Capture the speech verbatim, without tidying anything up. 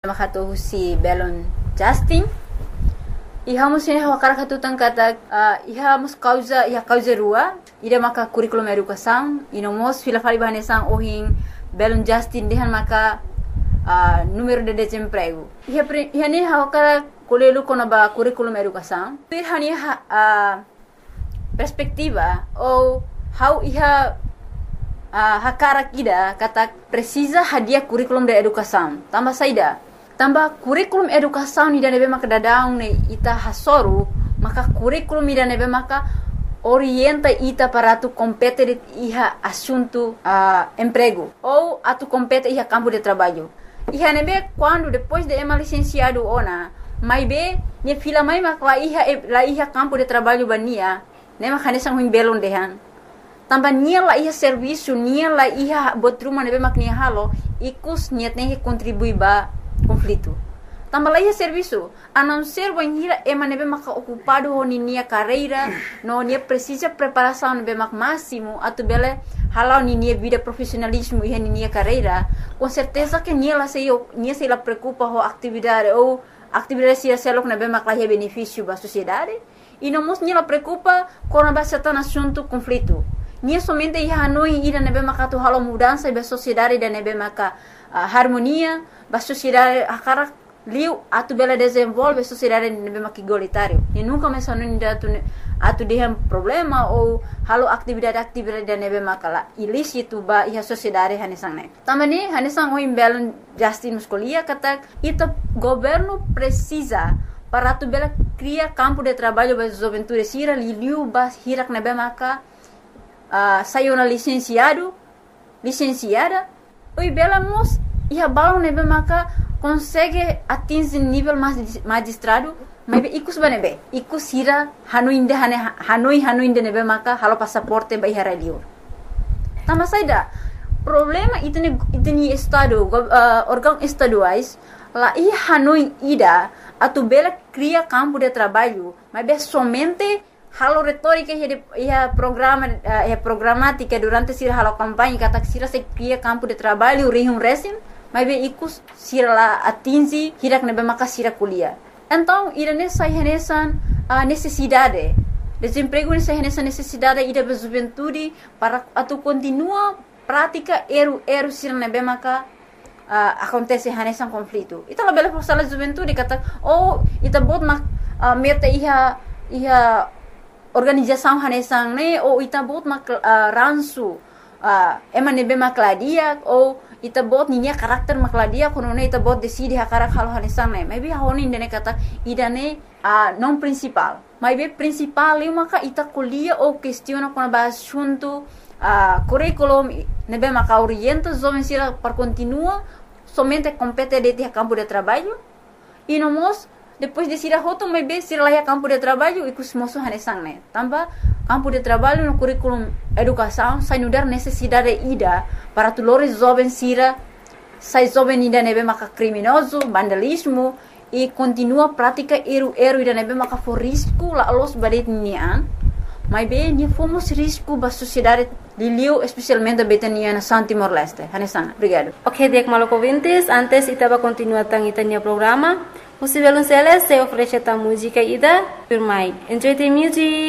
Makato si Belon Justin. Ihamos ini hawakara katutang kata uh, ihamos causa iha causa rua ida maka curriculum educação inomos fila fali bahanesang ohing Belon Justin dehan maka uh, número de desemprego. Iha iha ni hawakara kolelu kona ba curriculum educação. Bir hani uh, perspectiva ou how iha uh, hakara kida kata precisa hadia curriculum de educação. Tambah saida tambah kurikulum educação ni nebe maka dadaung ne ita hasoru maka kurikulum ni nebe maka orienta ita para tu compete iha assunto uh, emprego ou atu compete iha campo de trabalho. Iha nebe quando depois de ema licenciado ona mai be ne fila mai maka la iha la iha campo de trabalho bania ne maka nesang huim belon dehan tambah nia la iha serviço nia la iha botruma nebe maka nia halo ikus nia tem que contribuir ba conflito. Tambah lagi serviço, a não ser banhira ema nebe maka ocupado ho nia carreira, no nia precisa preparação nebe maka máximo, atu bele halau nia vida profissionalismo e nia carreira, com certeza que nia la sei nia sei la preocupa ho atividade ou atividade se selok nebe maka la benefício ba sociedade, e não mos nia la preocupa com a base tan assunto conflito. Nia somente ia hanoi ida nebe maka tu halau mudança ba sociedade da nebe maka uh, harmonia ba sociedade akara liu atu bela desenvolve sociedade nebe maka igualitário e nunca mais hanoi ida atu atu dehem problema ou halau atividade-atividade da nebe maka la ilícito ba ia sociedade hanesang ne tamani hanesang oi Belon Justin muscolia kata ita governo precisa para tu bela criar campo de trabalho ba juventude sira liu ba hirak nebe maka uh, saiu na licenciado licenciada oi bela mos iha balon nebe maka consegue atingir nível magistrado mas ikus banebe ikus hira hanuinde hane hanoi hanuinde nebe maka halo passaporte ba iha radio tambah saida problema itene itene estado uh, órgão estaduais la iha hanoi ida atu bela cria campo de trabalho mas be somente halo retórica ia programa ia programática durante sira halo campanha kata sira se cria campo de trabalho rihum resim mas be ikus sira la atingi hirak nebe maka sira kuliah. Então ira nessa renesan a necessidade desemprego nessa renesan necessidade ida be juventude para atu continua prática eru eru sira nebe maka uh, acontece renesan conflito. Ita la bela força la juventude kata oh ita bot mak uh, meta iha iha organização hanesang ne ou ita bot mak uh, ransu uh, ema nebe makladia ou ita bot ninya karakter makladia kono ne ita bot decide hakarak halo hanesang ne maybe honi ndene kata idane uh, non principal maybe principal eu maka ita kuliah ou questiona kono ba assunto uh, curriculum nebe maka orienta jovem sira para continua somente compete de ter campo de trabalho e nomos depois de sira hoto maybe sira lá campo de trabalho e kusmoso hanesang ne tambah campo de trabalho no curriculum educação sai nudar necessidade ida para tulores jovens sira sai jovem ida nebe maka criminoso vandalismo e continua prática eru eru ida nebe maka for risco la los badet nian mas bem ni fomos risco ba sociedade liliu especialmente betania na Santo Timor-Leste hanesang obrigado. Ok, dek maloko ouvintes, antes itaba continuar tang itania programa. O Belon Celeste oferece a música ida Firmai. Enjoy the music.